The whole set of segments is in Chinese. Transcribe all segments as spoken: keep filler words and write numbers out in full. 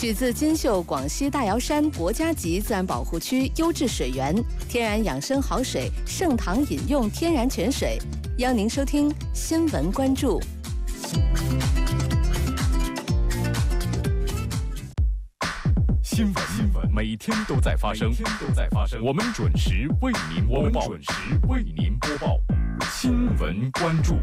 取自金秀广西大瑶山国家级自然保护区优质水源，天然养生好水，盛唐饮用天然泉水。邀您收听新闻关注。 新闻新闻每天都在发生，每天都在发生。我们准时为您播报，我们准时为您播报新闻关注。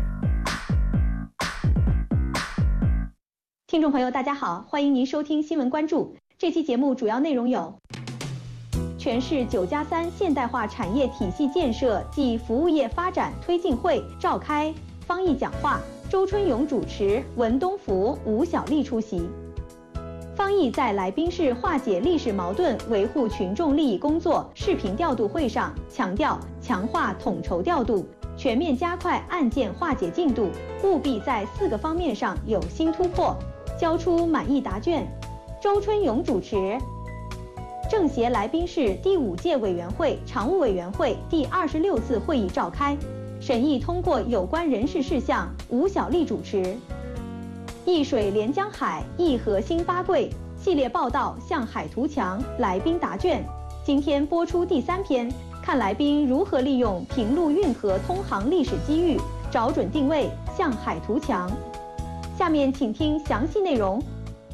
听众朋友，大家好，欢迎您收听新闻关注。这期节目主要内容有：全市九加三现代化产业体系建设暨服务业发展推进会召开，方毅讲话，周春勇主持，文东福、吴小丽出席。方毅在来宾市化解历史矛盾、维护群众利益工作视频调度会上强调，强化统筹调度，全面加快案件化解进度，务必在四个方面上有新突破，交出满意答卷。周春勇主持。政协来宾市第五届委员会常务委员会第二十六次会议召开，审议通过有关人事事项，吴小丽主持。一水连江海，一河兴八桂系列报道向海图强，来宾答卷。今天播出第三篇，看来宾如何利用平陆运河通航历史机遇，找准定位，向海图强。下面请听详细内容。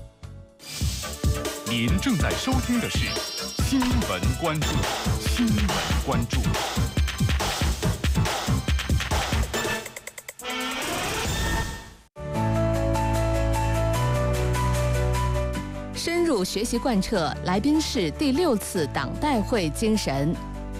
您正在收听的是新闻关注，新闻关注。 深入学习贯彻来宾市第六次党代会精神。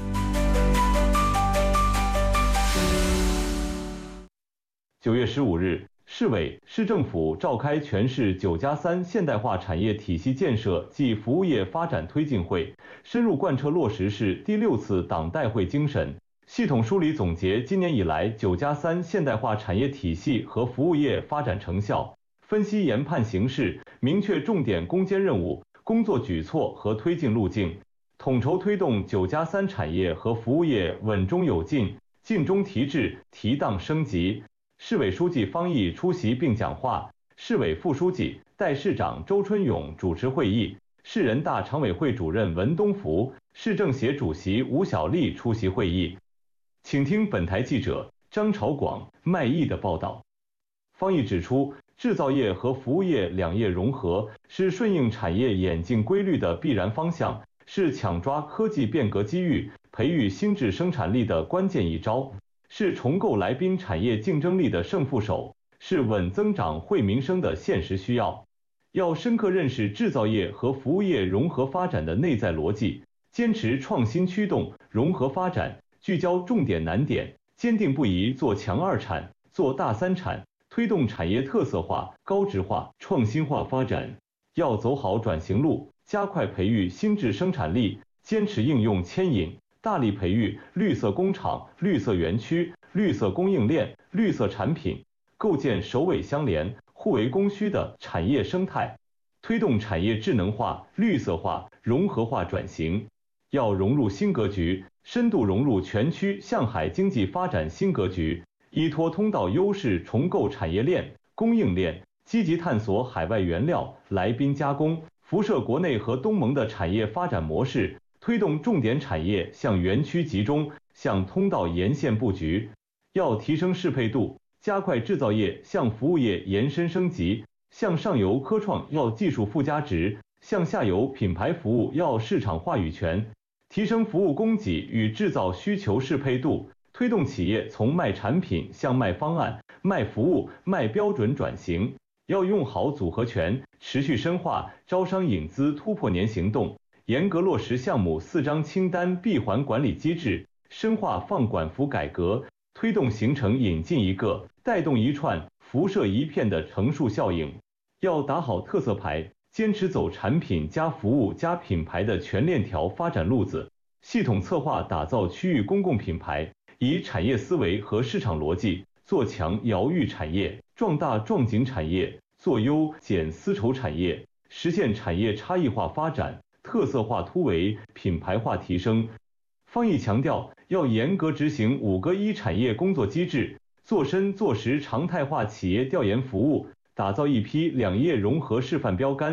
九月十五日，市委、市政府召开全市九加三现代化产业体系建设暨服务业发展推进会，深入贯彻落实市第六次党代会精神，系统梳理总结今年以来九加三现代化产业体系和服务业发展成效，分析研判形势，明确重点攻坚任务、工作举措和推进路径，统筹推动九加三产业和服务业稳中有进、进中提质、提档升级。市委书记方毅出席并讲话，市委副书记、代市长周春勇主持会议，市人大常委会主任文东福、市政协主席吴小丽出席会议。请听本台记者张朝广、麦毅的报道。方毅指出，制造业和服务业两业融合是顺应产业演进规律的必然方向，是抢抓科技变革机遇、培育新质生产力的关键一招，是重构来宾产业竞争力的胜负手，是稳增长惠民生的现实需要。要深刻认识制造业和服务业融合发展的内在逻辑，坚持创新驱动、融合发展，聚焦重点难点，坚定不移做强二产、做大三产，推动产业特色化、高质化、创新化发展。要走好转型路，加快培育新质生产力，坚持应用牵引，大力培育绿色工厂、绿色园区、绿色供应链、绿色产品，构建首尾相连、互为供需的产业生态，推动产业智能化、绿色化、融合化转型。要融入新格局，深度融入全区向海经济发展新格局，依托通道优势重构产业链、供应链，积极探索海外原料、来宾加工、辐射国内和东盟的产业发展模式，推动重点产业向园区集中、向通道沿线布局。要提升适配度，加快制造业向服务业延伸升级，向上游科创要技术附加值，向下游品牌服务要市场话语权，提升服务供给与制造需求适配度，推动企业从卖产品向卖方案、卖服务、卖标准转型。要用好组合拳，持续深化招商引资突破年行动，严格落实项目四张清单闭环管理机制，深化放管服改革，推动形成引进一个、带动一串、辐射一片的乘数效应。要打好特色牌，坚持走产品加服务加品牌的全链条发展路子，系统策划打造区域公共品牌，以产业思维和市场逻辑，做强摇育产业，壮大壮景产业，做优减丝绸产业，实现产业差异化发展、特色化突围、品牌化提升。方毅强调，要严格执行五个一产业工作机制，做深做实常态化企业调研服务，打造一批两业融合示范标杆，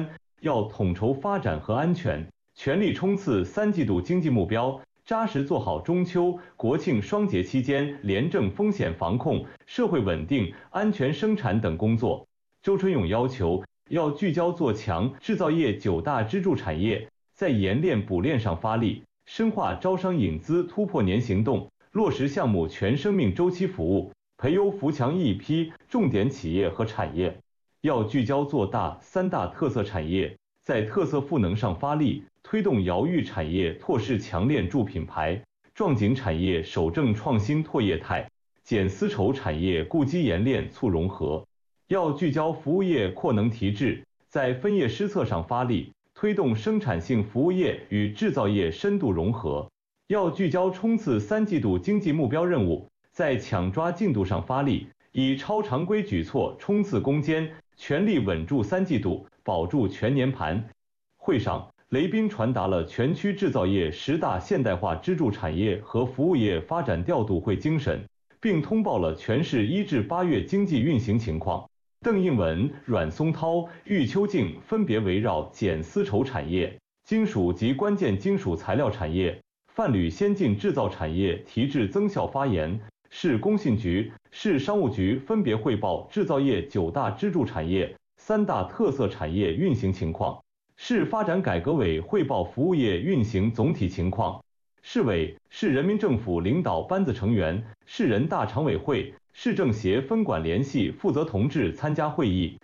要统筹发展和安全，全力冲刺三季度经济目标，扎实做好中秋、国庆双节期间廉政风险防控、社会稳定、安全生产等工作。周春勇要求，要聚焦做强制造业九大支柱产业，在研炼补链上发力，深化招商引资突破年行动，落实项目全生命周期服务，培优扶强一批重点企业和产业。要聚焦做大三大特色产业，在特色赋能上发力，推动摇育产业拓势强链助品牌，壮景产业守正创新拓业态，减丝绸产业固基研炼促融合。要聚焦服务业扩能提质，在分业施策上发力，推动生产性服务业与制造业深度融合。要聚焦冲刺三季度经济目标任务，在抢抓进度上发力，以超常规举措冲刺攻坚，全力稳住三季度，保住全年盘。会上，雷斌传达了全区制造业十大现代化支柱产业和服务业发展调度会精神，并通报了全市一至八月经济运行情况。邓应文、阮松涛、郁秋静分别围绕减丝绸产业、金属及关键金属材料产业、泛铝先进制造产业提质增效发言。市工信局、市商务局分别汇报制造业九大支柱产业、三大特色产业运行情况。市发展改革委汇报服务业运行总体情况。市委、市人民政府领导班子成员、市人大常委会、市政协分管联系负责同志参加会议。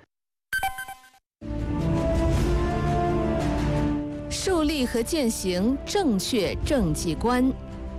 树立和践行正确政绩观。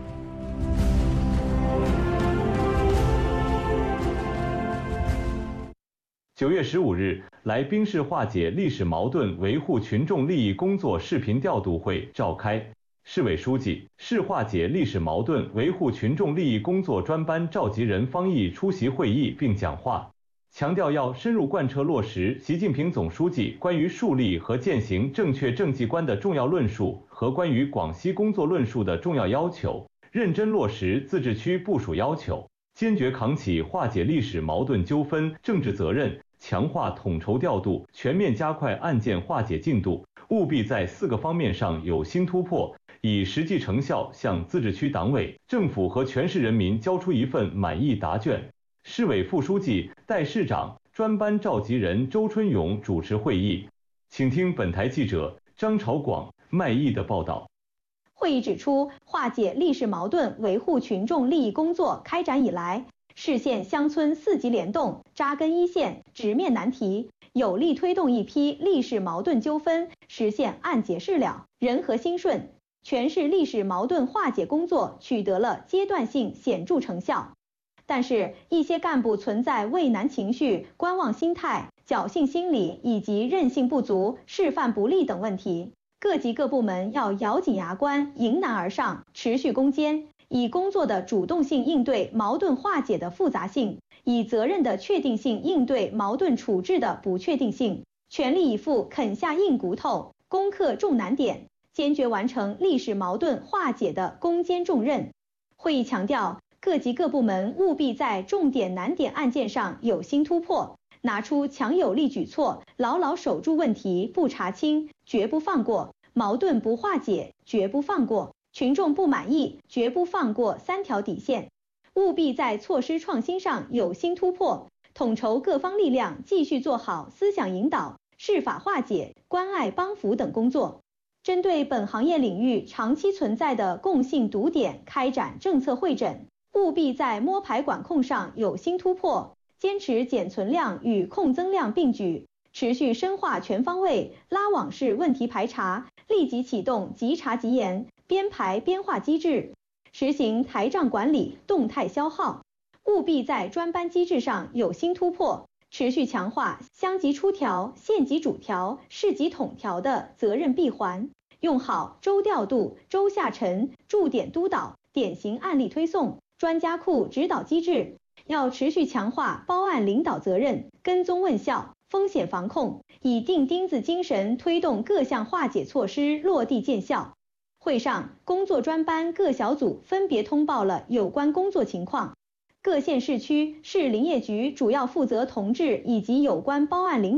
九月十五日，来宾市化解历史矛盾、维护群众利益工作视频调度会召开。市委书记、市化解历史矛盾、维护群众利益工作专班召集人方毅出席会议并讲话，强调要深入贯彻落实习近平总书记关于树立和践行正确政绩观的重要论述和关于广西工作论述的重要要求，认真落实自治区部署要求，坚决扛起化解历史矛盾纠纷政治责任，强化统筹调度，全面加快案件化解进度，务必在四个方面上有新突破，以实际成效向自治区党委、政府和全市人民交出一份满意答卷。市委副书记、代市长、专班召集人周春勇主持会议。请听本台记者张朝广、麦毅的报道。 会议指出，化解历史矛盾、维护群众利益工作开展以来，市县乡村四级联动，扎根一线，直面难题，有力推动一批历史矛盾纠纷实现案结事了、人和心顺，全市历史矛盾化解工作取得了阶段性显著成效。但是，一些干部存在畏难情绪、观望心态、侥幸心理以及韧性不足、示范不力等问题。各级各部门要咬紧牙关，迎难而上，持续攻坚，以工作的主动性应对矛盾化解的复杂性，以责任的确定性应对矛盾处置的不确定性，全力以赴啃下硬骨头，攻克重难点，坚决完成历史矛盾化解的攻坚重任。会议强调，各级各部门务必在重点难点案件上有新突破，拿出强有力举措，牢牢守住问题不查清，绝不放过；矛盾不化解，绝不放过；群众不满意，绝不放过三条底线。务必在措施创新上有新突破，统筹各方力量，继续做好思想引导、事法化解、关爱帮扶等工作。针对本行业领域长期存在的共性堵点，开展政策会诊，务必在摸排管控上有新突破，坚持减存量与控增量并举，持续深化全方位拉网式问题排查，立即启动即查即严、边排边化机制，实行台账管理、动态消耗。务必在专班机制上有新突破，持续强化乡级出调、县级主调、市级统调的责任闭环，用好周调度、周下沉、驻点督导、典型案例推送、专家库指导机制。要持续强化包案领导责任、跟踪问效、风险防控，以钉钉子精神推动各项化解措施落地见效。会上，工作专班各小组分别通报了有关工作情况。各县市区市林业局主要负责同志以及有关包案领导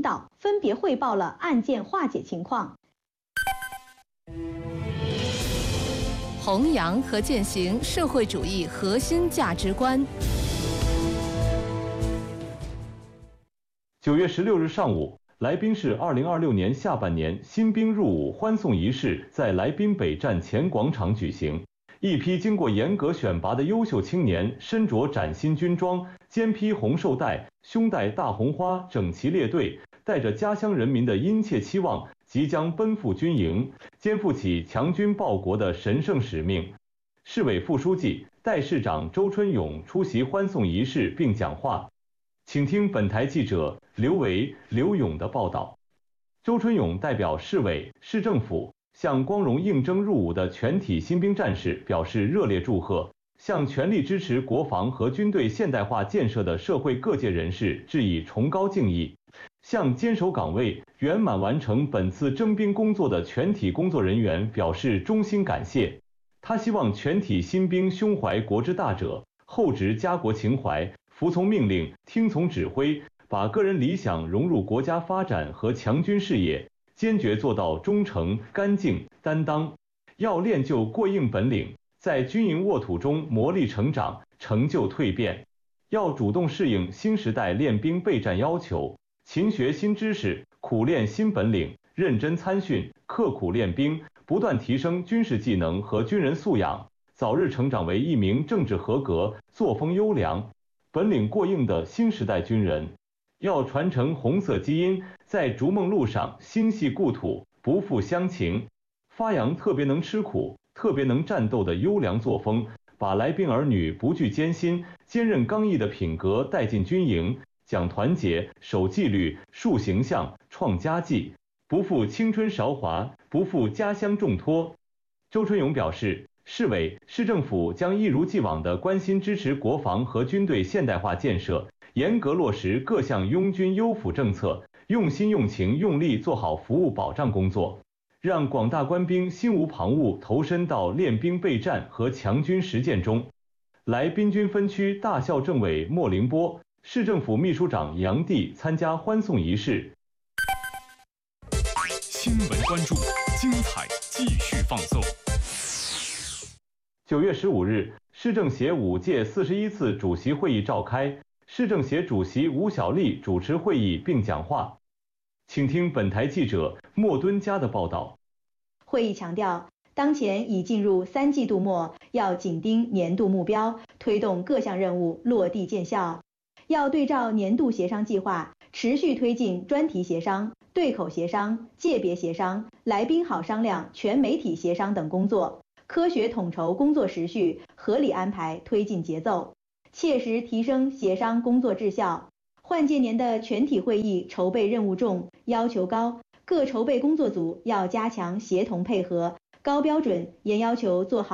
分别汇报了案件化解情况。 弘扬和践行社会主义核心价值观。 九月十六日上午，来宾市二零二六年下半年新兵入伍欢送仪式在来宾北站前广场举行。一批经过严格选拔的优秀青年，身着崭新军装，肩披红绶带，胸戴大红花，整齐列队，带着家乡人民的殷切期望，即将奔赴军营，肩负起强军报国的神圣使命。市委副书记、代市长周春勇出席欢送仪式并讲话。请听本台记者刘维、刘勇的报道。周春勇代表市委、市政府向光荣应征入伍的全体新兵战士表示热烈祝贺，向全力支持国防和军队现代化建设的社会各界人士致以崇高敬意，向坚守岗位、圆满完成本次征兵工作的全体工作人员表示衷心感谢。他希望全体新兵胸怀国之大者，厚植家国情怀，服从命令，听从指挥，把个人理想融入国家发展和强军事业，坚决做到忠诚、干净、担当。要练就过硬本领，在军营沃土中磨砺成长，成就蜕变。要主动适应新时代练兵备战要求，勤学新知识，苦练新本领，认真参训，刻苦练兵，不断提升军事技能和军人素养，早日成长为一名政治合格、作风优良、本领过硬的新时代军人。要传承红色基因，在逐梦路上心系故土，不负乡情，发扬特别能吃苦、特别能战斗的优良作风，把来宾儿女不惧艰辛、坚韧刚毅的品格带进军营，讲团结、守纪律、树形象、创佳绩，不负青春韶华，不负家乡重托。周春勇表示，市委、市政府将一如既往地关心支持国防和军队现代化建设，严格落实各项拥军优抚政策，用心用情用力做好服务保障工作，让广大官兵心无旁骛，投身到练兵备战和强军实践中。来宾军分区大校政委莫凌波、市政府秘书长杨帝参加欢送仪式。 新闻关注，精彩继续放送。 九月十五日，市政协五届四十一次主席会议召开，市政协主席吴小莉主持会议并讲话。请听本台记者莫敦佳的报道。 会议强调，当前已进入三季度末，要紧盯年度目标，推动各项任务落地见效。要对照年度协商计划，持续推进专题协商、对口协商、界别协商、来宾好商量、全媒体协商等工作，科学统筹工作时序，合理安排推进节奏，切实提升协商工作质效。换届年的全体会议筹备任务重，要求高，各筹备工作组要加强协同配合，高标准严要求做好